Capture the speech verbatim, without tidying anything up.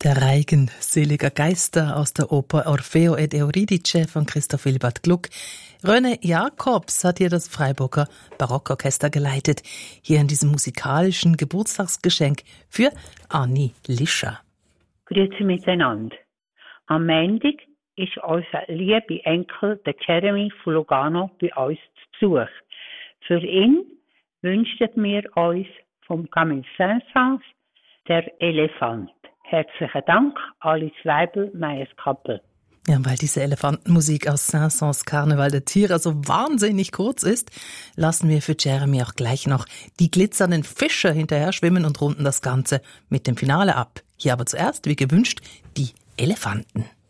Der Reigen seliger Geister aus der Oper Orfeo ed Euridice von Christoph Willibald Gluck. René Jacobs hat hier das Freiburger Barockorchester geleitet, hier in diesem musikalischen Geburtstagsgeschenk für Anni Lischer. Grüezi miteinander. Am Montag ist unser lieber Enkel, der Jeremy von Lugano, bei uns zu Besuch. Für ihn wünschen wir uns vom Camille Saint-Saëns der Elefant. Herzlichen Dank, Alice Weibel, Meyers Kappel. Ja, weil diese Elefantenmusik aus Saint-Saëns Karneval der Tiere so wahnsinnig kurz ist, lassen wir für Jeremy auch gleich noch die glitzernden Fische hinterher schwimmen und runden das Ganze mit dem Finale ab. Hier aber zuerst, wie gewünscht, die Elefanten.